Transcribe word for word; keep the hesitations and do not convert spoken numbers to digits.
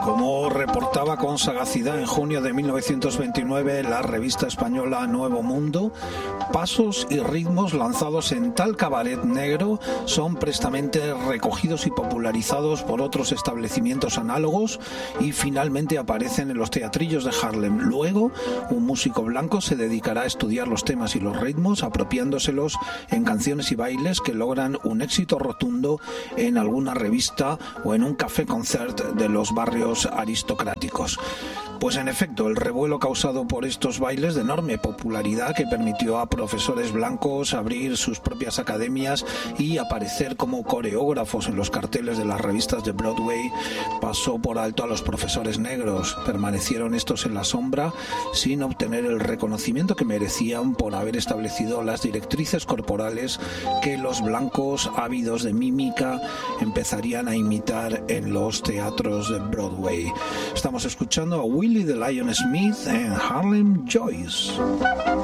Como reportaba con sagacidad en junio de mil novecientos veintinueve la revista española Nuevo Mundo, pasos y ritmos lanzados en tal cabaret negro son prestamente recogidos y popularizados por otros establecimientos análogos y finalmente aparecen en los teatrillos de Harlem. Luego, un músico blanco se dedicará a estudiar los temas y los ritmos, apropiándoselos en canciones y bailes que logran un éxito rotundo en alguna revista o en un café concert de los barrios aristocráticos. Pues en efecto, el revuelo causado por estos bailes de enorme popularidad que permitió a profesores blancos abrir sus propias academias y aparecer como coreógrafos en los carteles de las revistas de Broadway pasó por alto a los profesores negros. Permanecieron estos en la sombra sin obtener el reconocimiento que merecían por haber establecido las directrices corporales que los blancos ávidos de mímica empezarían a imitar en los teatros de Broadway. Estamos escuchando a Willie the Lion Smith en Harlem Joyce.